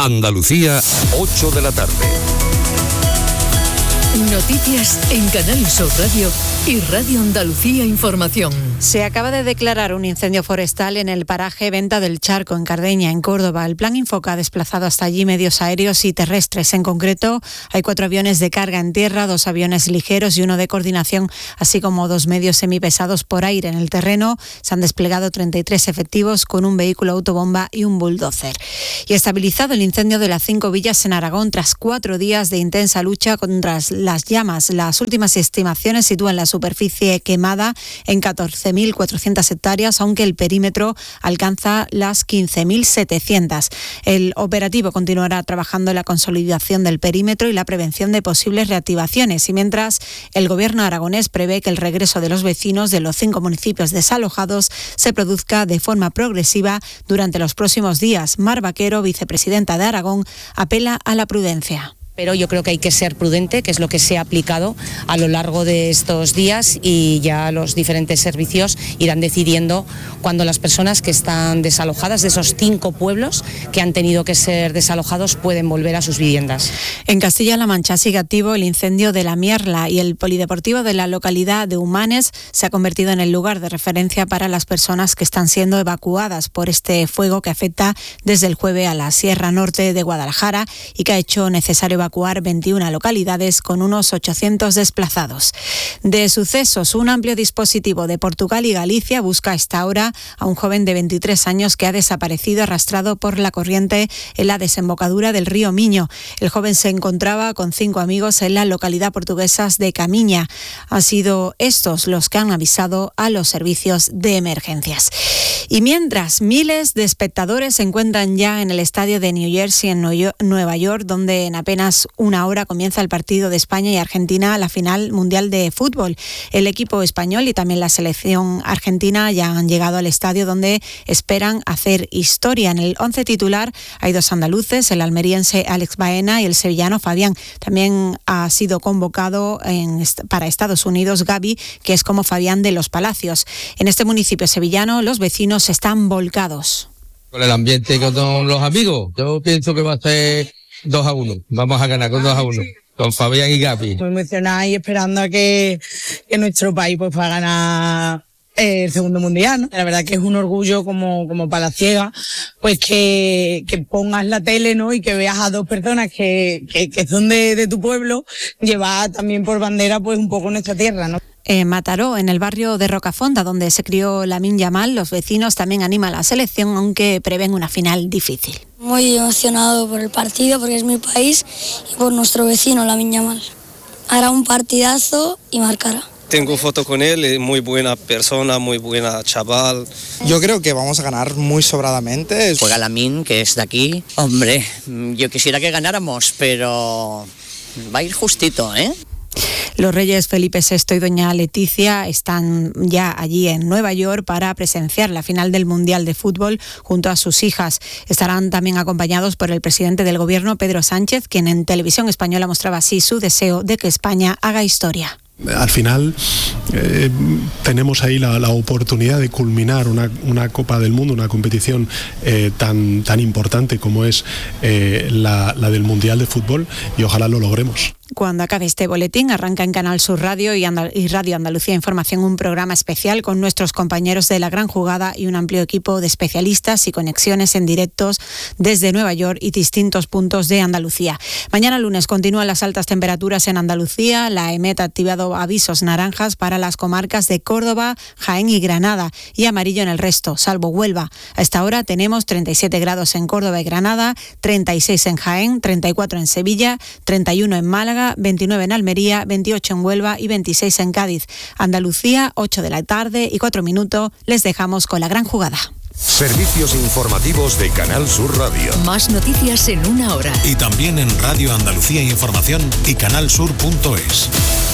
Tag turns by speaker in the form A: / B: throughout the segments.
A: Andalucía, 8 de la tarde.
B: Noticias en Canal Sur Radio y Radio Andalucía Información.
C: Se acaba de declarar un incendio forestal en el paraje Venta del Charco, en Cardeña, en Córdoba. El Plan Infoca ha desplazado hasta allí medios aéreos y terrestres. En concreto, hay 4 aviones de carga en tierra, 2 aviones ligeros y 1 de coordinación, así como 2 medios semipesados por aire. En el terreno se han desplegado 33 efectivos con un vehículo autobomba y un bulldozer. Y estabilizado el incendio de las 5 villas en Aragón tras 4 días de intensa lucha contra las llamas. Las últimas estimaciones sitúan la superficie quemada en 14.400 hectáreas, aunque el perímetro alcanza las 15.700. El operativo continuará trabajando en la consolidación del perímetro y la prevención de posibles reactivaciones. Y mientras, el gobierno aragonés prevé que el regreso de los vecinos de los 5 municipios desalojados se produzca de forma progresiva durante los próximos días. Mar Vaquero, vicepresidenta de Aragón, apela a la prudencia.
D: Pero yo creo que hay que ser prudente, que es lo que se ha aplicado a lo largo de estos días, y ya los diferentes servicios irán decidiendo cuando las personas que están desalojadas de esos 5 pueblos que han tenido que ser desalojados pueden volver a sus viviendas.
C: En Castilla-La Mancha sigue activo el incendio de La Mierla y el polideportivo de la localidad de Humanes se ha convertido en el lugar de referencia para las personas que están siendo evacuadas por este fuego que afecta desde el jueves a la Sierra Norte de Guadalajara y que ha hecho necesario evacuar 21 localidades con unos 800 desplazados. De sucesos, un amplio dispositivo de Portugal y Galicia busca a esta hora a un joven de 23 años que ha desaparecido arrastrado por la corriente en la desembocadura del río Miño. El joven se encontraba con 5 amigos en la localidad portuguesa de Camiña. Han sido estos los que han avisado a los servicios de emergencias. Y mientras, miles de espectadores se encuentran ya en el estadio de New Jersey en Nueva York, donde en apenas una hora comienza el partido de España y Argentina a la final mundial de fútbol. El equipo español y también la selección argentina ya han llegado al estadio, donde esperan hacer historia. En el 11 titular hay 2 andaluces, el almeriense Alex Baena y el sevillano Fabián. También ha sido convocado para Estados Unidos Gaby, que es como Fabián de los Palacios. En este municipio sevillano los vecinos están volcados.
E: Con el ambiente y con los amigos, yo pienso que va a ser 2-1. Vamos a ganar con 2-1. Con Fabián y Gaby.
F: Muy emocionada y esperando a que nuestro país pues va a ganar el segundo mundial, ¿no? La verdad que es un orgullo como palaciega, pues que pongas la tele, ¿no? Y que veas a 2 personas que son de tu pueblo, llevar también por bandera pues un poco nuestra tierra, ¿no?
C: En Mataró, en el barrio de Rocafonda, donde se crió Lamine Yamal, los vecinos también animan a la selección, aunque prevén una final difícil.
G: Muy emocionado por el partido, porque es mi país, y por nuestro vecino Lamine Yamal. Hará un partidazo y marcará.
H: Tengo foto con él, es muy buena persona, muy buena chaval.
I: Yo creo que vamos a ganar muy sobradamente.
J: Juega Lamine, que es de aquí. Hombre, yo quisiera que ganáramos, pero va a ir justito, ¿eh?
C: Los reyes Felipe VI y doña Leticia están ya allí en Nueva York para presenciar la final del Mundial de Fútbol junto a sus hijas. Estarán también acompañados por el presidente del Gobierno, Pedro Sánchez, quien en televisión española mostraba así su deseo de que España haga historia.
K: Al final tenemos ahí la oportunidad de culminar una Copa del Mundo, una competición tan importante como es la del Mundial de Fútbol, y ojalá lo logremos.
C: Cuando acabe este boletín, arranca en Canal Sur Radio y Radio Andalucía Información un programa especial con nuestros compañeros de La Gran Jugada y un amplio equipo de especialistas y conexiones en directos desde Nueva York y distintos puntos de Andalucía. Mañana lunes continúan las altas temperaturas en Andalucía. La EMET ha activado avisos naranjas para las comarcas de Córdoba, Jaén y Granada, y amarillo en el resto, salvo Huelva. A esta hora tenemos 37 grados en Córdoba y Granada, 36 en Jaén, 34 en Sevilla, 31 en Málaga, 29 en Almería, 28 en Huelva y 26 en Cádiz. Andalucía, 8 de la tarde y 4 minutos. Les dejamos con La Gran Jugada.
A: Servicios informativos de Canal Sur Radio.
B: Más noticias en una hora.
L: Y también en Radio Andalucía Información y canalsur.es.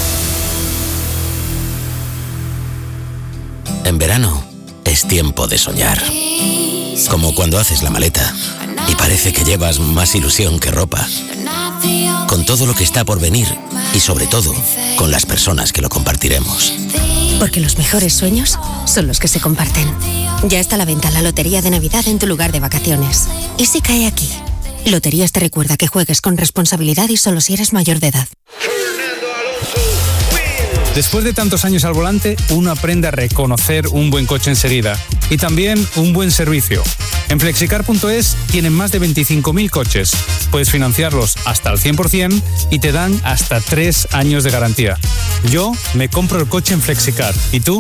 M: En verano es tiempo de soñar. Como cuando haces la maleta y parece que llevas más ilusión que ropa. Con todo lo que está por venir y sobre todo con las personas que lo compartiremos.
N: Porque los mejores sueños son los que se comparten. Ya está a la venta la lotería de Navidad en tu lugar de vacaciones. ¿Y si cae aquí? Loterías te recuerda que juegues con responsabilidad y solo si eres mayor de edad.
O: Después de tantos años al volante, uno aprende a reconocer un buen coche enseguida y también un buen servicio. En Flexicar.es tienen más de 25.000 coches. Puedes financiarlos hasta el 100% y te dan hasta 3 años de garantía. Yo me compro el coche en Flexicar. ¿Y tú?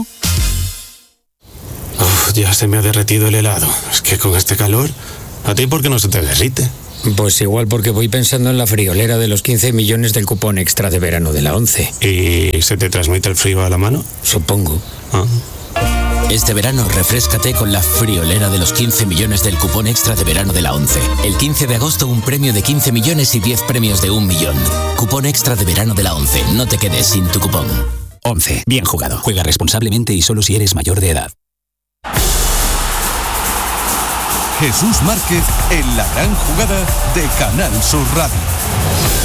P: Uf, ya se me ha derretido el helado. Es que con este calor, ¿a ti por qué no se te derrite?
Q: Pues igual porque voy pensando en la friolera de los 15 millones del cupón extra de verano de la 11.
P: ¿Y se te transmite el frío a la mano?
Q: Supongo.
M: Este verano refréscate con la friolera de los 15 millones del cupón extra de verano de la 11. El 15 de agosto un premio de 15 millones y 10 premios de 1 millón. Cupón extra de verano de la 11. No te quedes sin tu cupón.
R: 11. Bien jugado. Juega responsablemente y solo si eres mayor de edad.
L: Jesús Márquez en la gran jugada de Canal Sur Radio.